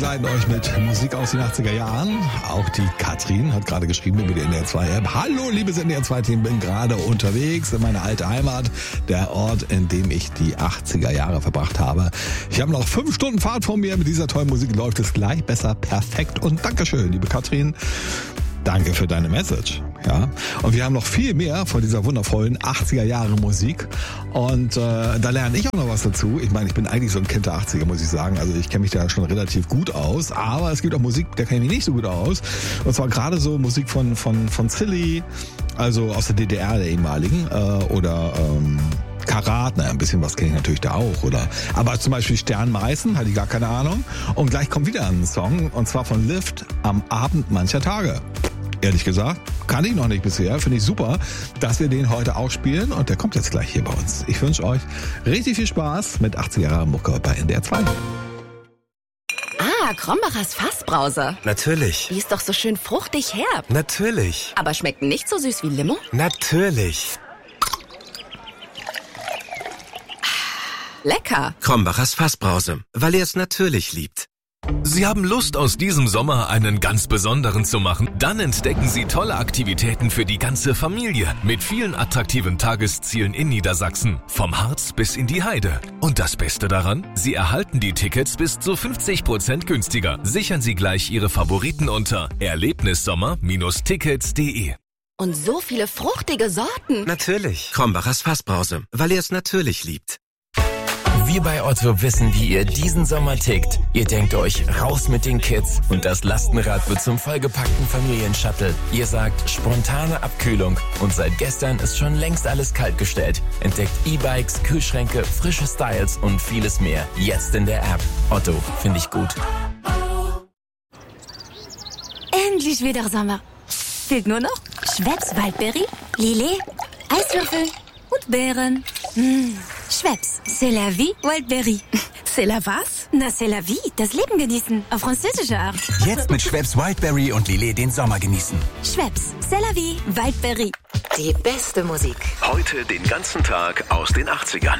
begleiten euch mit Musik aus den 80er Jahren. Auch die Katrin hat gerade geschrieben über die NDR 2 App. Hallo, liebes NDR 2 Team, bin gerade unterwegs in meine alte Heimat, der Ort, in dem ich die 80er Jahre verbracht habe. Ich habe noch 5 Stunden Fahrt vor mir. Mit dieser tollen Musik läuft es gleich besser. Perfekt. Und Dankeschön, liebe Katrin. Danke für deine Message. Ja. Und wir haben noch viel mehr von dieser wundervollen 80er Jahre Musik. Und da lerne ich auch noch was dazu. Ich meine, ich bin eigentlich so ein Kind der 80er, muss ich sagen. Also ich kenne mich da schon relativ gut aus. Aber es gibt auch Musik, da kenne ich mich nicht so gut aus. Und zwar gerade so Musik von Silly, also aus der DDR, der ehemaligen. Oder Karat, ein bisschen was kenne ich natürlich da auch, oder? Aber zum Beispiel Stern Meißen, hatte ich gar keine Ahnung. Und gleich kommt wieder ein Song, und zwar von Lift, Am Abend mancher Tage. Ehrlich gesagt, kann ich noch nicht bisher. Finde ich super, dass wir den heute auch spielen. Und der kommt jetzt gleich hier bei uns. Ich wünsche euch richtig viel Spaß mit 80er Jahre Mucke bei NDR 2. Ah, Krombacher's Fassbrause. Natürlich. Die ist doch so schön fruchtig herb. Natürlich. Aber schmeckt nicht so süß wie Limo? Natürlich. Lecker. Krombacher's Fassbrause, weil ihr es natürlich liebt. Sie haben Lust, aus diesem Sommer einen ganz besonderen zu machen? Dann entdecken Sie tolle Aktivitäten für die ganze Familie mit vielen attraktiven Tageszielen in Niedersachsen, vom Harz bis in die Heide. Und das Beste daran? Sie erhalten die Tickets bis zu 50% günstiger. Sichern Sie gleich Ihre Favoriten unter erlebnissommer-tickets.de. Und so viele fruchtige Sorten. Natürlich. Krombacher's Fassbrause, weil ihr es natürlich liebt. Wir bei Otto wissen, wie ihr diesen Sommer tickt. Ihr denkt euch, raus mit den Kids und das Lastenrad wird zum vollgepackten Familienshuttle. Ihr sagt, spontane Abkühlung und seit gestern ist schon längst alles kaltgestellt. Entdeckt E-Bikes, Kühlschränke, frische Styles und vieles mehr. Jetzt in der App. Otto, finde ich gut. Endlich wieder Sommer. Fehlt nur noch Schweppes Waldbeere, Lillet, Eiswürfel und Beeren. Schweppes, c'est la vie, Wildberry. C'est la was? Na, c'est la vie, das Leben genießen, auf französische Art. Jetzt mit Schweppes Wildberry und Lillet den Sommer genießen. Schweppes, c'est la vie, Wildberry. Die beste Musik. Heute den ganzen Tag aus den 80ern.